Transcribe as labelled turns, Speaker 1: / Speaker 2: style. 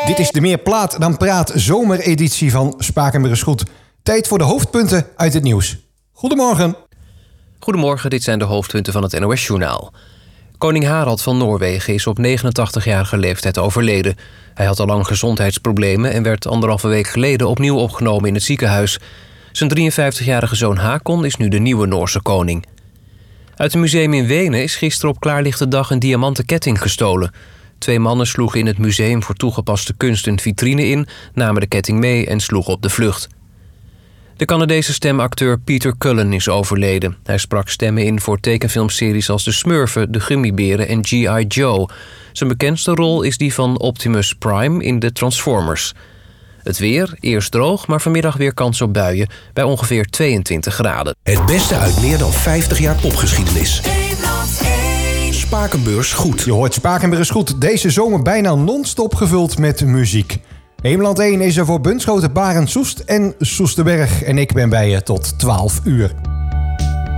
Speaker 1: Dit is de Meer Plaat dan Praat zomereditie van Spakenburg is Goed. Tijd voor de hoofdpunten uit het nieuws. Goedemorgen.
Speaker 2: Goedemorgen, dit zijn de hoofdpunten van het NOS-journaal. Koning Harald van Noorwegen is op 89-jarige leeftijd overleden. Hij had al lang gezondheidsproblemen en werd 1,5 week geleden opnieuw opgenomen in het ziekenhuis. Zijn 53-jarige zoon Hakon is nu de nieuwe Noorse koning. Uit een museum in Wenen is gisteren op klaarlichte dag een diamanten ketting gestolen. 2 mannen sloegen in het Museum voor Toegepaste Kunst een vitrine in, namen de ketting mee en sloegen op de vlucht. De Canadese stemacteur Peter Cullen is overleden. Hij sprak stemmen in voor tekenfilmseries als De Smurfen, De Gummiberen en G.I. Joe. Zijn bekendste rol is die van Optimus Prime in de Transformers. Het weer, eerst droog, maar vanmiddag weer kans op buien bij ongeveer 22 graden.
Speaker 3: Het beste uit meer dan 50 jaar popgeschiedenis. Spakenburg Goed.
Speaker 1: Je hoort Spakenburg is Goed. Deze zomer bijna non-stop gevuld met muziek. Hemeland 1 is er voor Bunschoten, Barend, Soest en Soesterberg. En ik ben bij je tot 12 uur.